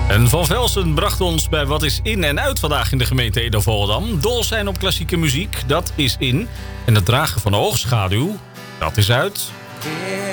En Van Velsen bracht ons bij wat is in en uit vandaag in de gemeente Edo-Volendam. Dol zijn op klassieke muziek, dat is in. En het dragen van oogschaduw, dat is uit.